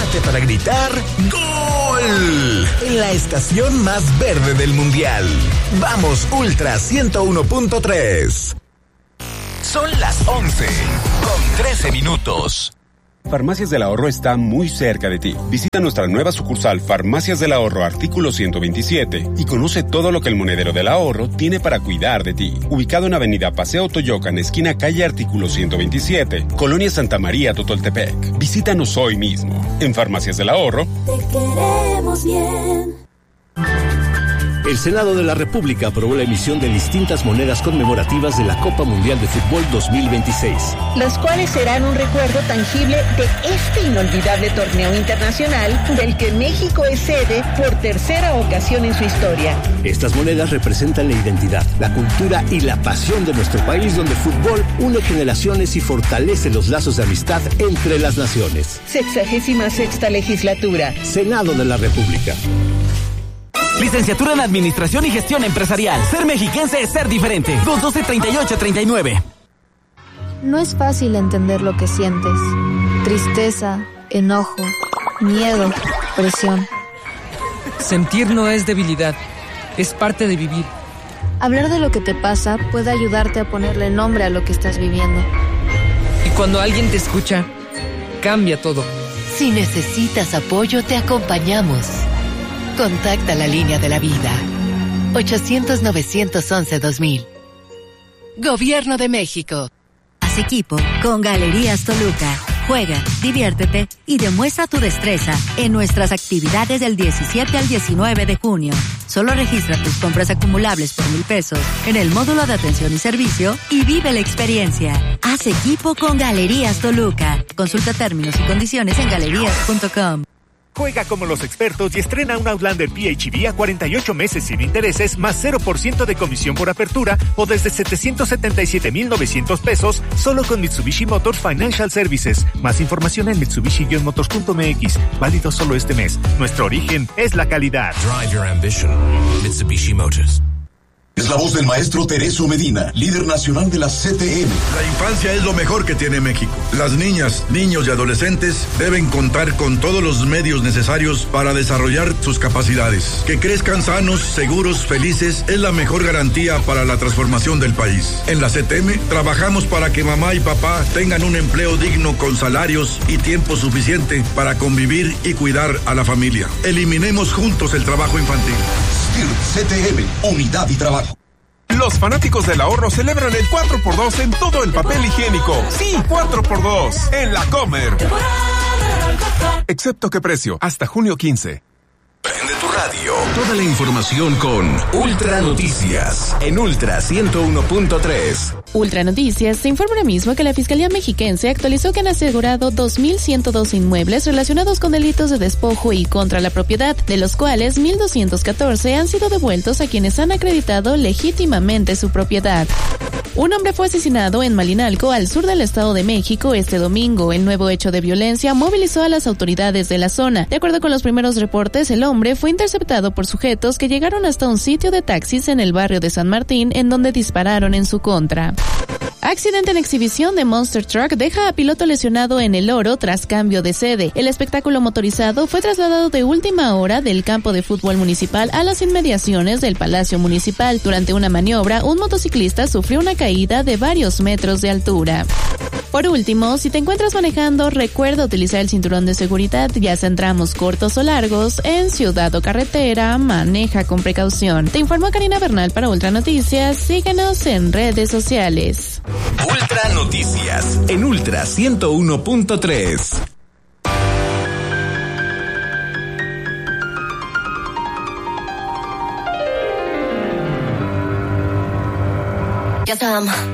prepárate para gritar ¡Gol! En la estación más verde del Mundial. Vamos Ultra 101.3. Son las 11 con 13 minutos. Farmacias del Ahorro está muy cerca de ti. Visita nuestra nueva sucursal Farmacias del Ahorro Artículo 127 y conoce todo lo que el Monedero del Ahorro tiene para cuidar de ti. Ubicado en Avenida Paseo Toyocan, esquina calle Artículo 127, Colonia Santa María, Totoltepec. Visítanos hoy mismo. En Farmacias del Ahorro. Te queremos bien. El Senado de la República aprobó la emisión de distintas monedas conmemorativas de la Copa Mundial de Fútbol 2026. Las cuales serán un recuerdo tangible de este inolvidable torneo internacional del que México es sede por tercera ocasión en su historia. Estas monedas representan la identidad, la cultura y la pasión de nuestro país, donde el fútbol une generaciones y fortalece los lazos de amistad entre las naciones. 66ª legislatura. Senado de la República. Licenciatura en Administración y Gestión Empresarial. Ser mexiquense es ser diferente. 212-3839. No es fácil entender lo que sientes. Tristeza, enojo, miedo, presión. Sentir no es debilidad, es parte de vivir. Hablar de lo que te pasa puede ayudarte a ponerle nombre a lo que estás viviendo. Y cuando alguien te escucha, cambia todo. Si necesitas apoyo, te acompañamos. Contacta la línea de la vida. 800-911-2000. Gobierno de México. Haz equipo con Galerías Toluca. Juega, diviértete y demuestra tu destreza en nuestras actividades del 17 al 19 de junio. Solo registra tus compras acumulables por 1,000 pesos en el módulo de atención y servicio y vive la experiencia. Haz equipo con Galerías Toluca. Consulta términos y condiciones en galerías.com. Juega como los expertos y estrena un Outlander PHEV a 48 meses sin intereses más 0% de comisión por apertura o desde 777,900 pesos solo con Mitsubishi Motors Financial Services. Más información en Mitsubishi-motors.mx. Válido solo este mes. Nuestro origen es la calidad. Drive your ambition. Mitsubishi Motors. Es la voz del maestro Teresio Medina, líder nacional de la CTM. La infancia es lo mejor que tiene México. Las niñas, niños y adolescentes deben contar con todos los medios necesarios para desarrollar sus capacidades. Que crezcan sanos, seguros, felices es la mejor garantía para la transformación del país. En la CTM trabajamos para que mamá y papá tengan un empleo digno con salarios y tiempo suficiente para convivir y cuidar a la familia. Eliminemos juntos el trabajo infantil. CTM, unidad y trabajo. Los fanáticos del ahorro celebran el 4x2 en todo el papel higiénico. Sí, 4x2 en La Comer. Excepto qué precio, hasta junio 15. Prende tu radio. Toda la información con Ultra Noticias en Ultra 101.3. Ultra Noticias se informa ahora mismo que la Fiscalía Mexiquense actualizó que han asegurado 2,102 inmuebles relacionados con delitos de despojo y contra la propiedad, de los cuales 1,214 han sido devueltos a quienes han acreditado legítimamente su propiedad. Un hombre fue asesinado en Malinalco, al sur del Estado de México, este domingo. El nuevo hecho de violencia movilizó a las autoridades de la zona. De acuerdo con los primeros reportes, el hombre fue interceptado por sujetos que llegaron hasta un sitio de taxis en el barrio de San Martín, en donde dispararon en su contra. Accidente en exhibición de Monster Truck deja a piloto lesionado en El Oro tras cambio de sede. El espectáculo motorizado fue trasladado de última hora del campo de fútbol municipal a las inmediaciones del Palacio Municipal. Durante una maniobra, un motociclista sufrió una caída de varios metros de altura. Por último, si te encuentras manejando, recuerda utilizar el cinturón de seguridad, ya sea en tramos cortos o largos, en ciudad o carretera, maneja con precaución. Te informó Karina Bernal para Ultra Noticias. Síguenos en redes sociales. Ultra Noticias en Ultra 101.3. Shazam.